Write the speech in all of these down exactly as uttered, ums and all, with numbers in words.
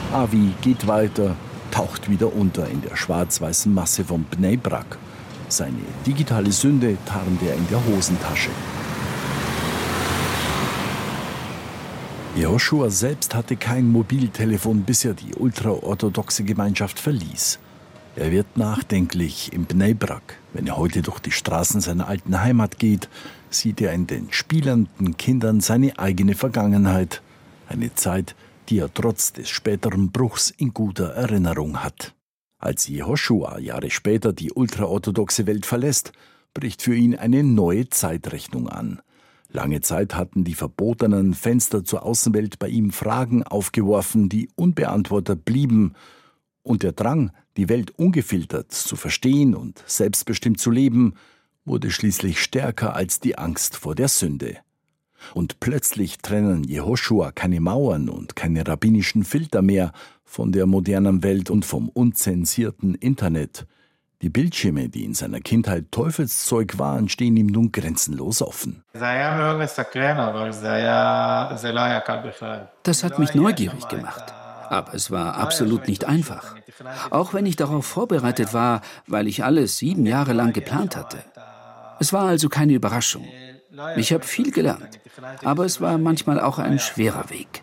Avi geht weiter, taucht wieder unter in der schwarz-weißen Masse von Bnei Brak. Seine digitale Sünde tarnt er in der Hosentasche. Jehoschua selbst hatte kein Mobiltelefon, bis er die ultraorthodoxe Gemeinschaft verließ. Er wird nachdenklich im Bnei Brak. Wenn er heute durch die Straßen seiner alten Heimat geht, sieht er in den spielenden Kindern seine eigene Vergangenheit. Eine Zeit, die er trotz des späteren Bruchs in guter Erinnerung hat. Als Jehoschua Jahre später die ultraorthodoxe Welt verlässt, bricht für ihn eine neue Zeitrechnung an. Lange Zeit hatten die verbotenen Fenster zur Außenwelt bei ihm Fragen aufgeworfen, die unbeantwortet blieben. Und der Drang, die Welt ungefiltert zu verstehen und selbstbestimmt zu leben, wurde schließlich stärker als die Angst vor der Sünde. Und plötzlich trennen Jehoschua keine Mauern und keine rabbinischen Filter mehr von der modernen Welt und vom unzensierten Internet. Die Bildschirme, die in seiner Kindheit Teufelszeug waren, stehen ihm nun grenzenlos offen. Das hat mich neugierig gemacht. Aber es war absolut nicht einfach. Auch wenn ich darauf vorbereitet war, weil ich alles sieben Jahre lang geplant hatte. Es war also keine Überraschung. Ich habe viel gelernt, aber es war manchmal auch ein schwerer Weg.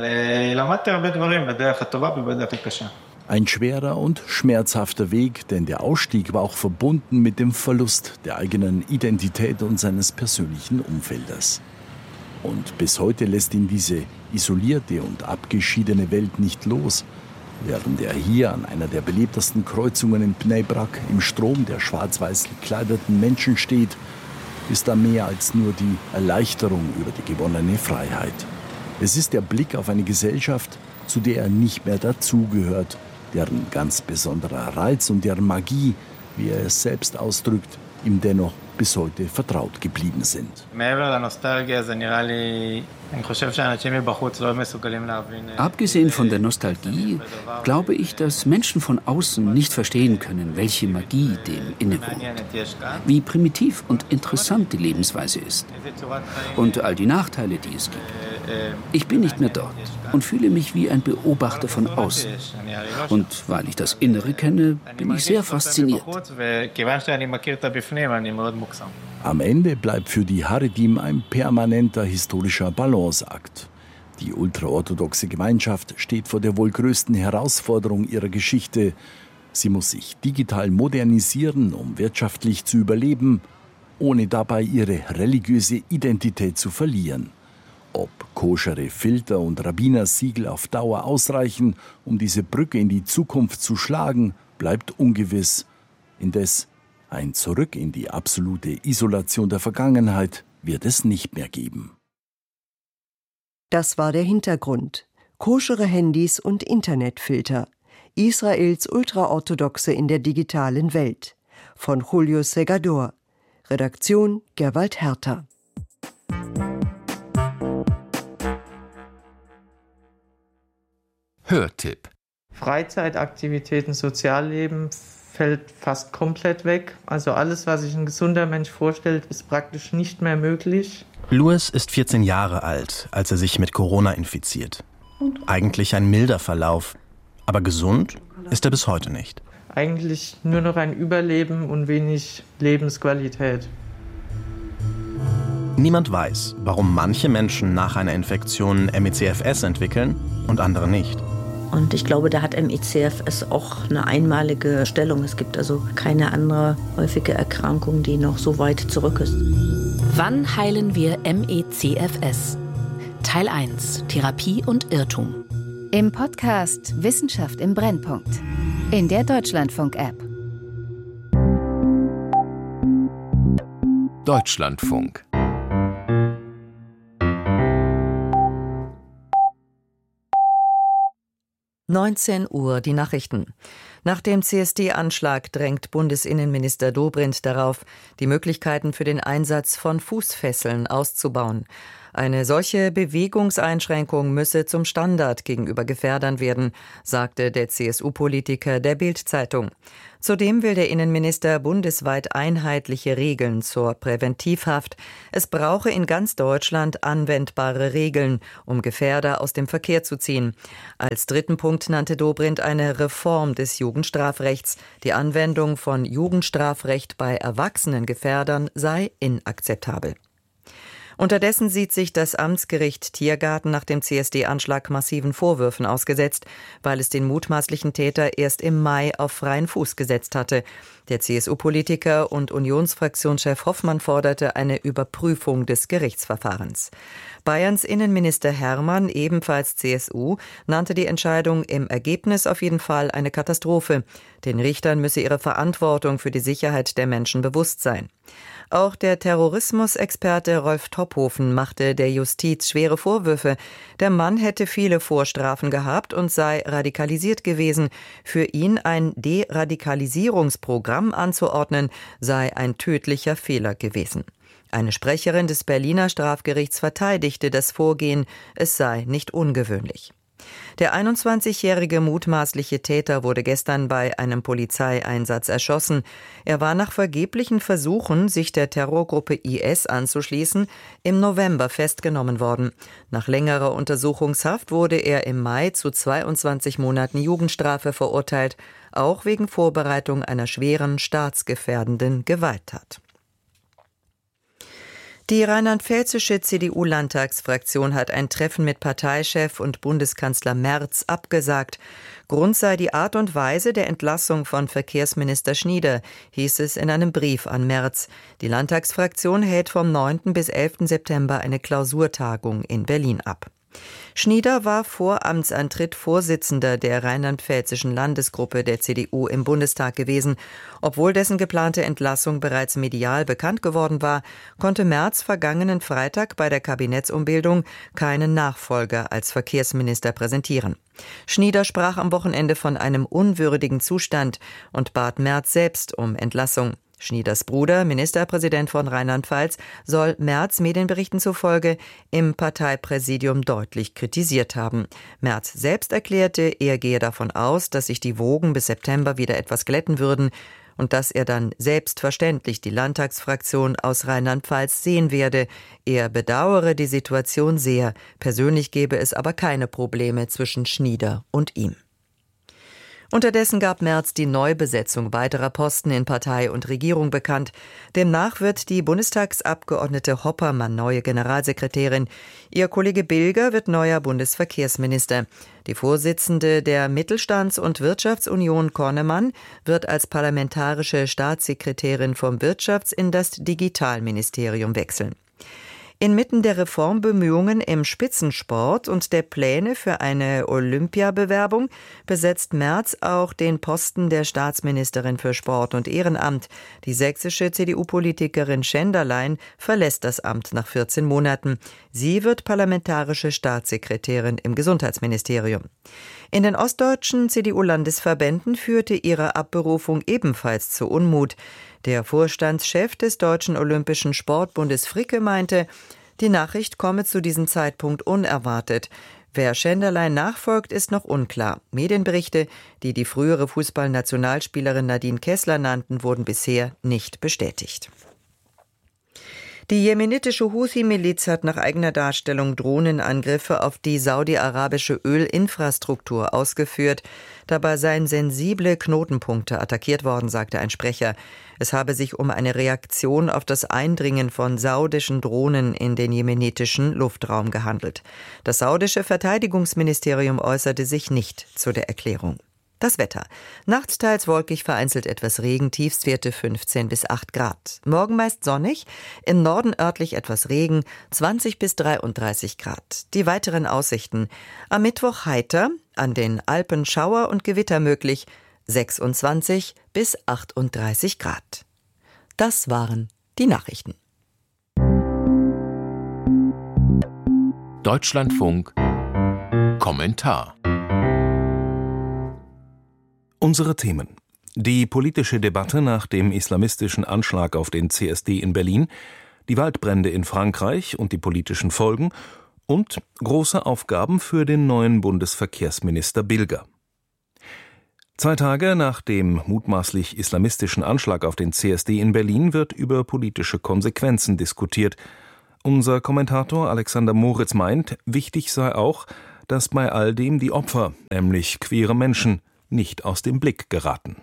Ein schwerer und schmerzhafter Weg, denn der Ausstieg war auch verbunden mit dem Verlust der eigenen Identität und seines persönlichen Umfeldes. Und bis heute lässt ihn diese isolierte und abgeschiedene Welt nicht los, während er hier an einer der belebtesten Kreuzungen in Bnei Brak im Strom der schwarz-weiß gekleideten Menschen steht, ist da mehr als nur die Erleichterung über die gewonnene Freiheit. Es ist der Blick auf eine Gesellschaft, zu der er nicht mehr dazugehört, deren ganz besonderer Reiz und deren Magie, wie er es selbst ausdrückt, ihm dennoch bis heute vertraut geblieben sind. Abgesehen von der Nostalgie glaube ich, dass Menschen von außen nicht verstehen können, welche Magie dem innewohnt, wie primitiv und interessant die Lebensweise ist und all die Nachteile, die es gibt. Ich bin nicht mehr dort und fühle mich wie ein Beobachter von außen. Und weil ich das Innere kenne, bin ich sehr fasziniert. Am Ende bleibt für die Haredim ein permanenter historischer Balanceakt. Die ultraorthodoxe Gemeinschaft steht vor der wohl größten Herausforderung ihrer Geschichte. Sie muss sich digital modernisieren, um wirtschaftlich zu überleben, ohne dabei ihre religiöse Identität zu verlieren. Ob koschere Filter und Rabbinersiegel auf Dauer ausreichen, um diese Brücke in die Zukunft zu schlagen, bleibt ungewiss. Indes ein Zurück in die absolute Isolation der Vergangenheit wird es nicht mehr geben. Das war der Hintergrund. Koschere Handys und Internetfilter. Israels Ultraorthodoxe in der digitalen Welt. Von Julio Segador. Redaktion Gerwald Herter. Hörtipp. Freizeitaktivitäten, Sozialleben fällt fast komplett weg. Also alles, was sich ein gesunder Mensch vorstellt, ist praktisch nicht mehr möglich. Louis ist vierzehn Jahre alt, als er sich mit Corona infiziert. Eigentlich ein milder Verlauf, aber gesund ist er bis heute nicht. Eigentlich nur noch ein Überleben und wenig Lebensqualität. Niemand weiß, warum manche Menschen nach einer Infektion M E C F S entwickeln und andere nicht. Und ich glaube, da hat M E C F S auch eine einmalige Stellung. Es gibt also keine andere häufige Erkrankung, die noch so weit zurück ist. Wann heilen wir M E C F S? Teil eins. Therapie und Irrtum. Im Podcast Wissenschaft im Brennpunkt. In der Deutschlandfunk-App. Deutschlandfunk. neunzehn Uhr, die Nachrichten. Nach dem C S D-Anschlag drängt Bundesinnenminister Dobrindt darauf, die Möglichkeiten für den Einsatz von Fußfesseln auszubauen. Eine solche Bewegungseinschränkung müsse zum Standard gegenüber Gefährdern werden, sagte der C S U-Politiker der Bild-Zeitung. Zudem will der Innenminister bundesweit einheitliche Regeln zur Präventivhaft. Es brauche in ganz Deutschland anwendbare Regeln, um Gefährder aus dem Verkehr zu ziehen. Als dritten Punkt nannte Dobrindt eine Reform des Jugendstrafrechts. Die Anwendung von Jugendstrafrecht bei erwachsenen Gefährdern sei inakzeptabel. Unterdessen sieht sich das Amtsgericht Tiergarten nach dem C S D-Anschlag massiven Vorwürfen ausgesetzt, weil es den mutmaßlichen Täter erst im Mai auf freien Fuß gesetzt hatte. Der C S U-Politiker und Unionsfraktionschef Hoffmann forderte eine Überprüfung des Gerichtsverfahrens. Bayerns Innenminister Hermann, ebenfalls C S U, nannte die Entscheidung im Ergebnis auf jeden Fall eine Katastrophe. Den Richtern müsse ihre Verantwortung für die Sicherheit der Menschen bewusst sein. Auch der Terrorismusexperte Rolf Tophofen machte der Justiz schwere Vorwürfe. Der Mann hätte viele Vorstrafen gehabt und sei radikalisiert gewesen. Für ihn ein Deradikalisierungsprogramm anzuordnen, sei ein tödlicher Fehler gewesen. Eine Sprecherin des Berliner Strafgerichts verteidigte das Vorgehen, es sei nicht ungewöhnlich. Der einundzwanzigjährige mutmaßliche Täter wurde gestern bei einem Polizeieinsatz erschossen. Er war nach vergeblichen Versuchen, sich der Terrorgruppe I S anzuschließen, im November festgenommen worden. Nach längerer Untersuchungshaft wurde er im Mai zu zweiundzwanzig Monaten Jugendstrafe verurteilt, auch wegen Vorbereitung einer schweren staatsgefährdenden Gewalttat. Die rheinland-pfälzische C D U-Landtagsfraktion hat ein Treffen mit Parteichef und Bundeskanzler Merz abgesagt. Grund sei die Art und Weise der Entlassung von Verkehrsminister Schnieder, hieß es in einem Brief an Merz. Die Landtagsfraktion hält vom neunten bis elften September eine Klausurtagung in Berlin ab. Schnieder war vor Amtsantritt Vorsitzender der rheinland-pfälzischen Landesgruppe der C D U im Bundestag gewesen. Obwohl dessen geplante Entlassung bereits medial bekannt geworden war, konnte Merz vergangenen Freitag bei der Kabinettsumbildung keinen Nachfolger als Verkehrsminister präsentieren. Schnieder sprach am Wochenende von einem unwürdigen Zustand und bat Merz selbst um Entlassung. Schnieders Bruder, Ministerpräsident von Rheinland-Pfalz, soll Merz Medienberichten zufolge im Parteipräsidium deutlich kritisiert haben. Merz selbst erklärte, er gehe davon aus, dass sich die Wogen bis September wieder etwas glätten würden und dass er dann selbstverständlich die Landtagsfraktion aus Rheinland-Pfalz sehen werde. Er bedauere die Situation sehr. Persönlich gebe es aber keine Probleme zwischen Schnieder und ihm. Unterdessen gab Merz die Neubesetzung weiterer Posten in Partei und Regierung bekannt. Demnach wird die Bundestagsabgeordnete Hoppermann neue Generalsekretärin. Ihr Kollege Bilger wird neuer Bundesverkehrsminister. Die Vorsitzende der Mittelstands- und Wirtschaftsunion Kornemann wird als parlamentarische Staatssekretärin vom Wirtschafts- in das Digitalministerium wechseln. Inmitten der Reformbemühungen im Spitzensport und der Pläne für eine Olympiabewerbung besetzt Merz auch den Posten der Staatsministerin für Sport und Ehrenamt. Die sächsische C D U-Politikerin Schenderlein verlässt das Amt nach vierzehn Monaten. Sie wird parlamentarische Staatssekretärin im Gesundheitsministerium. In den ostdeutschen C D U-Landesverbänden führte ihre Abberufung ebenfalls zu Unmut. Der Vorstandschef des Deutschen Olympischen Sportbundes Fricke meinte, die Nachricht komme zu diesem Zeitpunkt unerwartet. Wer Schenderlein nachfolgt, ist noch unklar. Medienberichte, die die frühere Fußballnationalspielerin Nadine Kessler nannten, wurden bisher nicht bestätigt. Die jemenitische Houthi-Miliz hat nach eigener Darstellung Drohnenangriffe auf die saudi-arabische Ölinfrastruktur ausgeführt. Dabei seien sensible Knotenpunkte attackiert worden, sagte ein Sprecher. Es habe sich um eine Reaktion auf das Eindringen von saudischen Drohnen in den jemenitischen Luftraum gehandelt. Das saudische Verteidigungsministerium äußerte sich nicht zu der Erklärung. Das Wetter. Nachts teils wolkig, vereinzelt etwas Regen, Tiefstwerte fünfzehn bis acht Grad. Morgen meist sonnig, im Norden örtlich etwas Regen, zwanzig bis dreiunddreißig Grad. Die weiteren Aussichten. Am Mittwoch heiter, an den Alpen Schauer und Gewitter möglich, sechsundzwanzig bis achtunddreißig Grad. Das waren die Nachrichten. Deutschlandfunk Kommentar. Unsere Themen. Die politische Debatte nach dem islamistischen Anschlag auf den C S D in Berlin, die Waldbrände in Frankreich und die politischen Folgen und große Aufgaben für den neuen Bundesverkehrsminister Bilger. Zwei Tage nach dem mutmaßlich islamistischen Anschlag auf den C S D in Berlin wird über politische Konsequenzen diskutiert. Unser Kommentator Alexander Moritz meint, wichtig sei auch, dass bei all dem die Opfer, nämlich queere Menschen, nicht aus dem Blick geraten.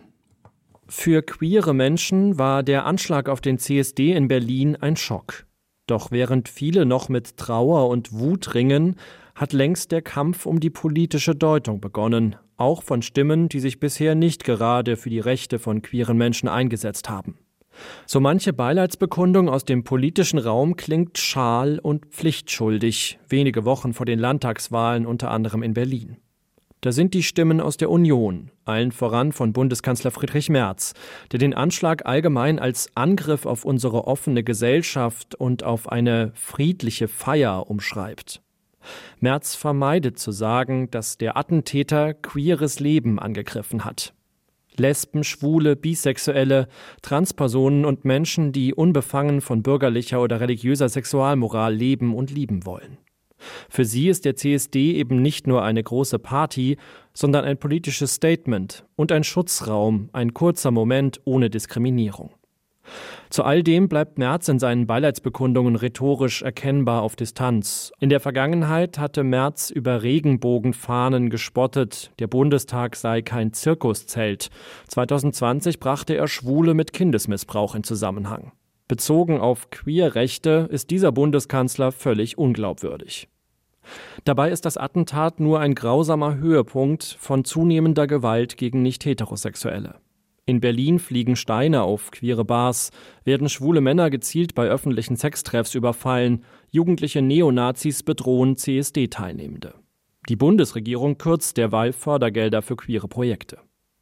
Für queere Menschen war der Anschlag auf den C S D in Berlin ein Schock. Doch während viele noch mit Trauer und Wut ringen, hat längst der Kampf um die politische Deutung begonnen, auch von Stimmen, die sich bisher nicht gerade für die Rechte von queeren Menschen eingesetzt haben. So manche Beileidsbekundung aus dem politischen Raum klingt schal und pflichtschuldig, wenige Wochen vor den Landtagswahlen unter anderem in Berlin. Da sind die Stimmen aus der Union, allen voran von Bundeskanzler Friedrich Merz, der den Anschlag allgemein als Angriff auf unsere offene Gesellschaft und auf eine friedliche Feier umschreibt. Merz vermeidet zu sagen, dass der Attentäter queeres Leben angegriffen hat. Lesben, Schwule, Bisexuelle, Transpersonen und Menschen, die unbefangen von bürgerlicher oder religiöser Sexualmoral leben und lieben wollen. Für sie ist der C S D eben nicht nur eine große Party, sondern ein politisches Statement und ein Schutzraum, ein kurzer Moment ohne Diskriminierung. Zu all dem bleibt Merz in seinen Beileidsbekundungen rhetorisch erkennbar auf Distanz. In der Vergangenheit hatte Merz über Regenbogenfahnen gespottet, der Bundestag sei kein Zirkuszelt. zwanzig zwanzig brachte er Schwule mit Kindesmissbrauch in Zusammenhang. Bezogen auf Queerrechte ist dieser Bundeskanzler völlig unglaubwürdig. Dabei ist das Attentat nur ein grausamer Höhepunkt von zunehmender Gewalt gegen Nicht-Heterosexuelle. In Berlin fliegen Steine auf queere Bars, werden schwule Männer gezielt bei öffentlichen Sextreffs überfallen, jugendliche Neonazis bedrohen C S D-Teilnehmende. Die Bundesregierung kürzt derweil Fördergelder für queere Projekte.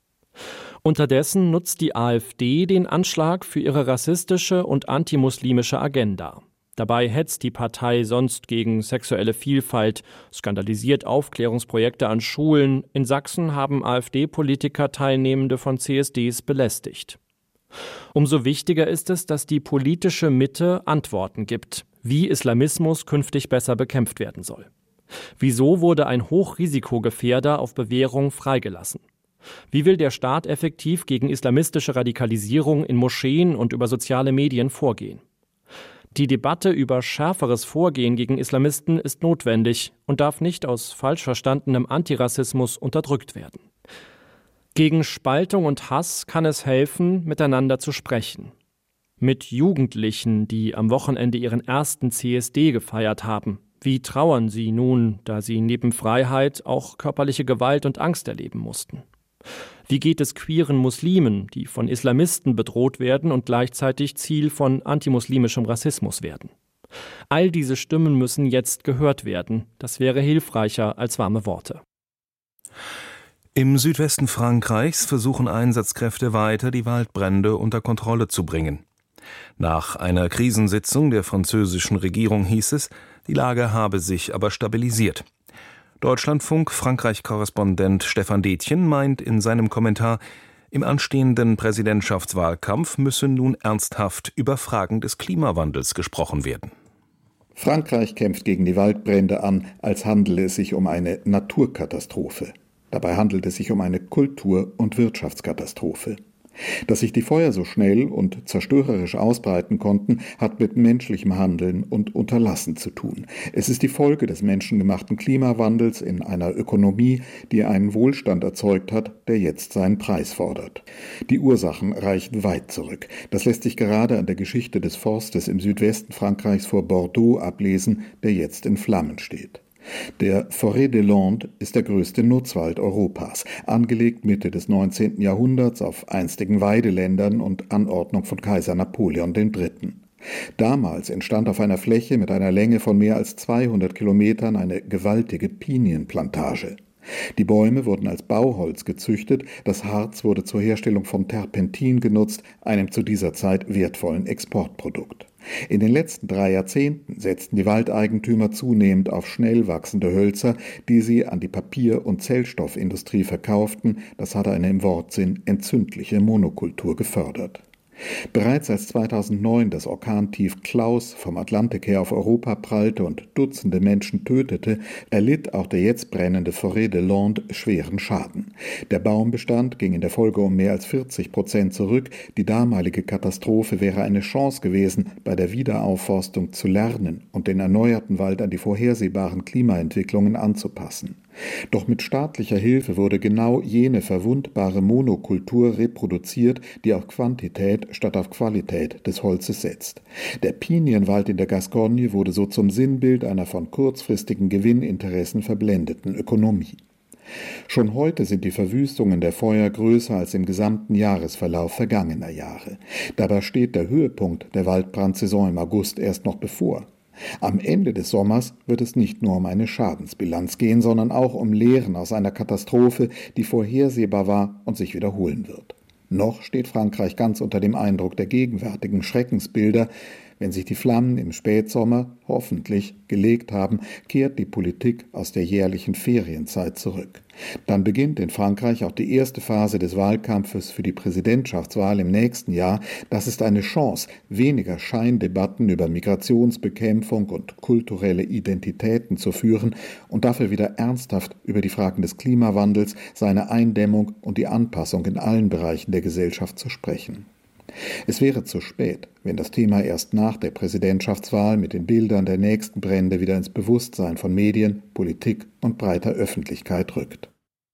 Unterdessen nutzt die AfD den Anschlag für ihre rassistische und antimuslimische Agenda. Dabei hetzt die Partei sonst gegen sexuelle Vielfalt, skandalisiert Aufklärungsprojekte an Schulen. In Sachsen haben AfD-Politiker Teilnehmende von C S Ds belästigt. Umso wichtiger ist es, dass die politische Mitte Antworten gibt, wie Islamismus künftig besser bekämpft werden soll. Wieso wurde ein Hochrisikogefährder auf Bewährung freigelassen? Wie will der Staat effektiv gegen islamistische Radikalisierung in Moscheen und über soziale Medien vorgehen? Die Debatte über schärferes Vorgehen gegen Islamisten ist notwendig und darf nicht aus falsch verstandenem Antirassismus unterdrückt werden. Gegen Spaltung und Hass kann es helfen, miteinander zu sprechen. Mit Jugendlichen, die am Wochenende ihren ersten C S D gefeiert haben. Wie trauern sie nun, da sie neben Freiheit auch körperliche Gewalt und Angst erleben mussten? Wie geht es queeren Muslimen, die von Islamisten bedroht werden und gleichzeitig Ziel von antimuslimischem Rassismus werden? All diese Stimmen müssen jetzt gehört werden. Das wäre hilfreicher als warme Worte. Im Südwesten Frankreichs versuchen Einsatzkräfte weiter, die Waldbrände unter Kontrolle zu bringen. Nach einer Krisensitzung der französischen Regierung hieß es, die Lage habe sich aber stabilisiert. Deutschlandfunk Frankreich-Korrespondent Stefan Detjen meint in seinem Kommentar, im anstehenden Präsidentschaftswahlkampf müsse nun ernsthaft über Fragen des Klimawandels gesprochen werden. Frankreich kämpft gegen die Waldbrände an, als handele es sich um eine Naturkatastrophe. Dabei handelt es sich um eine Kultur- und Wirtschaftskatastrophe. Dass sich die Feuer so schnell und zerstörerisch ausbreiten konnten, hat mit menschlichem Handeln und Unterlassen zu tun. Es ist die Folge des menschengemachten Klimawandels in einer Ökonomie, die einen Wohlstand erzeugt hat, der jetzt seinen Preis fordert. Die Ursachen reichen weit zurück. Das lässt sich gerade an der Geschichte des Forstes im Südwesten Frankreichs vor Bordeaux ablesen, der jetzt in Flammen steht. Der Forêt des Landes ist der größte Nutzwald Europas, angelegt Mitte des neunzehnten Jahrhunderts auf einstigen Weideländern und Anordnung von Kaiser Napoleon der Dritte. Damals entstand auf einer Fläche mit einer Länge von mehr als zweihundert Kilometern eine gewaltige Pinienplantage. Die Bäume wurden als Bauholz gezüchtet, das Harz wurde zur Herstellung von Terpentin genutzt, einem zu dieser Zeit wertvollen Exportprodukt. In den letzten drei Jahrzehnten setzten die Waldeigentümer zunehmend auf schnell wachsende Hölzer, die sie an die Papier- und Zellstoffindustrie verkauften. Das hatte eine im Wortsinn entzündliche Monokultur gefördert. Bereits als zweitausendneun das Orkantief Klaus vom Atlantik her auf Europa prallte und Dutzende Menschen tötete, erlitt auch der jetzt brennende Forêt de Landes schweren Schaden. Der Baumbestand ging in der Folge um mehr als vierzig Prozent zurück. Die damalige Katastrophe wäre eine Chance gewesen, bei der Wiederaufforstung zu lernen und den erneuerten Wald an die vorhersehbaren Klimaentwicklungen anzupassen. Doch mit staatlicher Hilfe wurde genau jene verwundbare Monokultur reproduziert, die auf Quantität statt auf Qualität des Holzes setzt. Der Pinienwald in der Gascogne wurde so zum Sinnbild einer von kurzfristigen Gewinninteressen verblendeten Ökonomie. Schon heute sind die Verwüstungen der Feuer größer als im gesamten Jahresverlauf vergangener Jahre. Dabei steht der Höhepunkt der Waldbrandsaison im August erst noch bevor. Am Ende des Sommers wird es nicht nur um eine Schadensbilanz gehen, sondern auch um Lehren aus einer Katastrophe, die vorhersehbar war und sich wiederholen wird. Noch steht Frankreich ganz unter dem Eindruck der gegenwärtigen Schreckensbilder. Wenn sich die Flammen im Spätsommer hoffentlich gelegt haben, kehrt die Politik aus der jährlichen Ferienzeit zurück. Dann beginnt in Frankreich auch die erste Phase des Wahlkampfes für die Präsidentschaftswahl im nächsten Jahr. Das ist eine Chance, weniger Scheindebatten über Migrationsbekämpfung und kulturelle Identitäten zu führen und dafür wieder ernsthaft über die Fragen des Klimawandels, seine Eindämmung und die Anpassung in allen Bereichen der Gesellschaft zu sprechen. Es wäre zu spät, wenn das Thema erst nach der Präsidentschaftswahl mit den Bildern der nächsten Brände wieder ins Bewusstsein von Medien, Politik und breiter Öffentlichkeit rückt.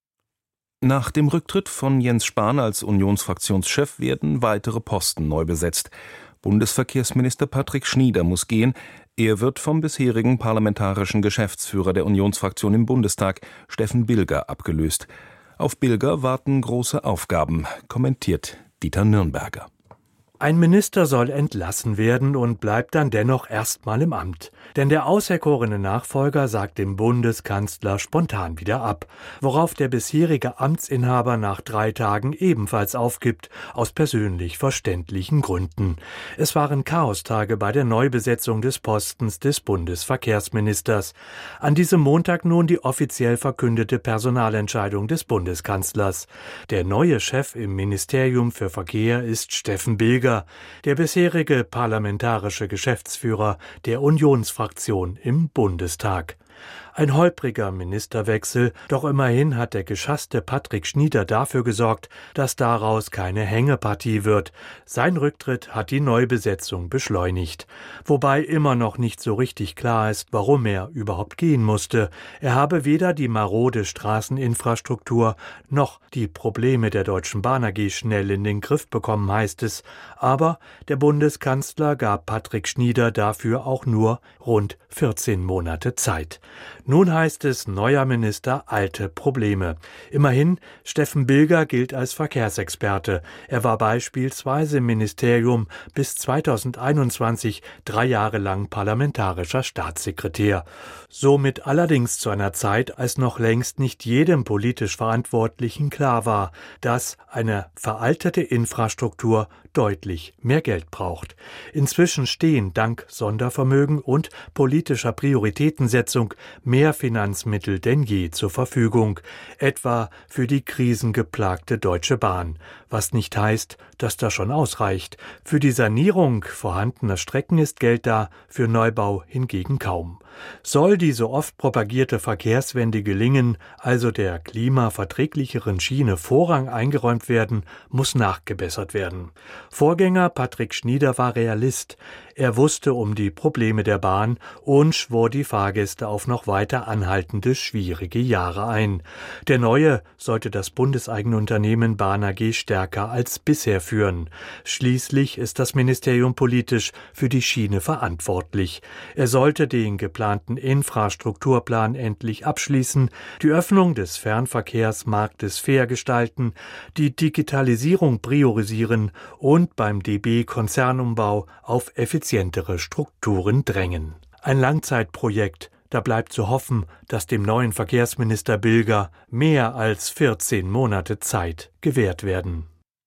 Nach dem Rücktritt von Jens Spahn als Unionsfraktionschef werden weitere Posten neu besetzt. Bundesverkehrsminister Patrick Schnieder muss gehen. Er wird vom bisherigen parlamentarischen Geschäftsführer der Unionsfraktion im Bundestag, Steffen Bilger, abgelöst. Auf Bilger warten große Aufgaben, kommentiert Dieter Nürnberger. Ein Minister soll entlassen werden und bleibt dann dennoch erstmal im Amt. Denn der auserkorene Nachfolger sagt dem Bundeskanzler spontan wieder ab, worauf der bisherige Amtsinhaber nach drei Tagen ebenfalls aufgibt, aus persönlich verständlichen Gründen. Es waren Chaostage bei der Neubesetzung des Postens des Bundesverkehrsministers. An diesem Montag nun die offiziell verkündete Personalentscheidung des Bundeskanzlers. Der neue Chef im Ministerium für Verkehr ist Steffen Bilger, der bisherige parlamentarische Geschäftsführer der Unionsfraktion im Bundestag. Ein holpriger Ministerwechsel, doch immerhin hat der geschasste Patrick Schnieder dafür gesorgt, dass daraus keine Hängepartie wird. Sein Rücktritt hat die Neubesetzung beschleunigt. Wobei immer noch nicht so richtig klar ist, warum er überhaupt gehen musste. Er habe weder die marode Straßeninfrastruktur noch die Probleme der Deutschen Bahn A G schnell in den Griff bekommen, heißt es. Aber der Bundeskanzler gab Patrick Schnieder dafür auch nur rund vierzehn Monate Zeit. Nun heißt es, neuer Minister, alte Probleme. Immerhin, Steffen Bilger gilt als Verkehrsexperte. Er war beispielsweise im Ministerium bis zweitausendeinundzwanzig drei Jahre lang parlamentarischer Staatssekretär. Somit allerdings zu einer Zeit, als noch längst nicht jedem politisch Verantwortlichen klar war, dass eine veraltete Infrastruktur deutlich mehr Geld braucht. Inzwischen stehen dank Sondervermögen und politischer Prioritätensetzung mehr Finanzmittel denn je zur Verfügung, etwa für die krisengeplagte Deutsche Bahn, was nicht heißt, dass das schon ausreicht. Für die Sanierung vorhandener Strecken ist Geld da, für Neubau hingegen kaum. Soll die so oft propagierte Verkehrswende gelingen, also der klimaverträglicheren Schiene Vorrang eingeräumt werden, muss nachgebessert werden. Vorgänger Patrick Schnieder war Realist. Er wusste um die Probleme der Bahn und schwor die Fahrgäste auf noch weiter anhaltende schwierige Jahre ein. Der Neue sollte das bundeseigene Unternehmen Bahn A G stärker als bisher führen. Schließlich ist das Ministerium politisch für die Schiene verantwortlich. Er sollte den geplanten Infrastrukturplan endlich abschließen, die Öffnung des Fernverkehrsmarktes fair gestalten, die Digitalisierung priorisieren und beim D B-Konzernumbau auf effizientere Strukturen drängen. Ein Langzeitprojekt. Da bleibt zu hoffen, dass dem neuen Verkehrsminister Bilger mehr als vierzehn Monate Zeit gewährt werden.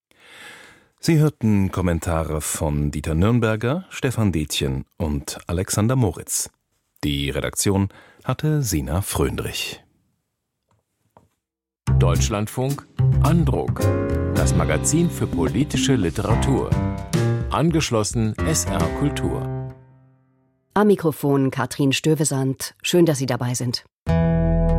Sie hörten Kommentare von Dieter Nürnberger, Stefan Detjen und Alexander Moritz. Die Redaktion hatte Sina Fröndrich. Deutschlandfunk Andruck, das Magazin für politische Literatur. Angeschlossen S R Kultur. Am Mikrofon Katrin Stövesand. Schön, dass Sie dabei sind.